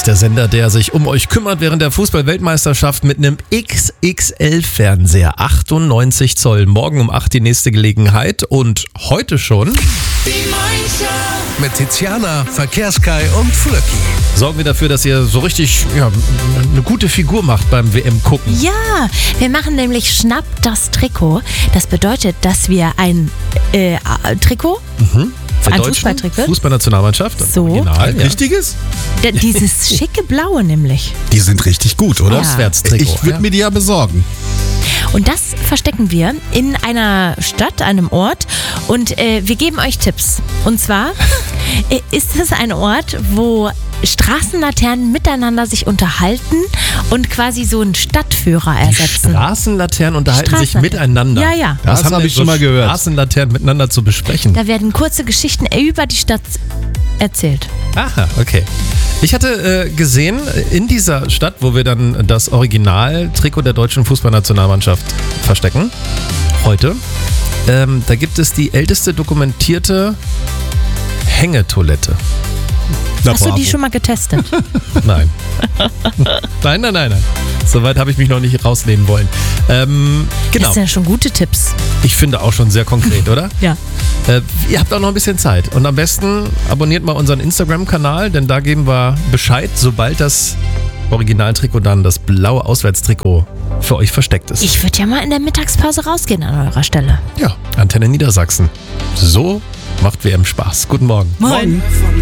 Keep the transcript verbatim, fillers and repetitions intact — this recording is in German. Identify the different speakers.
Speaker 1: ist der Sender, der sich um euch kümmert während der Fußball-Weltmeisterschaft mit einem X X L-Fernseher. achtundneunzig Zoll. Morgen um acht die nächste Gelegenheit. Und heute schon
Speaker 2: Die Mainscher.
Speaker 3: Mit Tiziana, Verkehrskai und Flöcki.
Speaker 1: sorgen wir dafür, dass ihr so richtig ja, eine gute Figur macht beim W M-Gucken.
Speaker 4: Ja, wir machen nämlich Schnapp das Trikot. Das bedeutet, dass wir ein äh, Trikot,
Speaker 1: Der
Speaker 4: ein
Speaker 1: deutschen
Speaker 4: Fußballtrikot,
Speaker 1: Fußballnationalmannschaft. das
Speaker 4: So.
Speaker 1: Original,
Speaker 3: Ein
Speaker 1: ja.
Speaker 3: richtiges?
Speaker 4: d- dieses schicke Blaue nämlich.
Speaker 3: Die sind richtig gut, oder?
Speaker 4: Ja.
Speaker 1: Auswärtstrikot.
Speaker 3: Ich würde
Speaker 1: ja.
Speaker 3: mir die ja besorgen.
Speaker 4: Und das verstecken wir in einer Stadt, einem Ort. Und äh, wir geben euch Tipps. Und zwar äh, ist es ein Ort, wo Straßenlaternen miteinander sich unterhalten und quasi so einen Stadtführer ersetzen.
Speaker 1: Straßenlaternen unterhalten sich
Speaker 4: Straßenlaternen.
Speaker 1: miteinander.
Speaker 4: Ja, ja.
Speaker 3: Das
Speaker 1: Was haben
Speaker 3: hab
Speaker 1: denn
Speaker 3: ich schon
Speaker 1: so
Speaker 3: mal gehört.
Speaker 1: Straßenlaternen miteinander zu besprechen.
Speaker 4: Da werden kurze Geschichten über die Stadt erzählt.
Speaker 1: Aha, okay. Ich hatte äh, gesehen, in dieser Stadt, wo wir dann das Original-Trikot der deutschen Fußballnationalmannschaft verstecken, heute, ähm, da gibt es die älteste dokumentierte Hängetoilette.
Speaker 3: Na,
Speaker 4: Hast du
Speaker 3: bravo.
Speaker 4: die schon mal getestet?
Speaker 1: Nein. nein, nein, nein, nein. Soweit habe ich mich noch nicht rausnehmen wollen. Ähm, genau.
Speaker 4: Das sind ja schon gute Tipps.
Speaker 1: Ich finde auch schon sehr konkret, oder?
Speaker 4: Ja.
Speaker 1: Äh, ihr habt auch noch ein bisschen Zeit. Und am besten abonniert mal unseren Instagram-Kanal, denn da geben wir Bescheid, sobald das Originaltrikot dann, das blaue Auswärtstrikot, für euch versteckt ist.
Speaker 4: Ich würde ja mal in der Mittagspause rausgehen an eurer Stelle.
Speaker 1: Ja, Antenne Niedersachsen. So macht W M Spaß. Guten Morgen.
Speaker 4: Moin.
Speaker 2: Von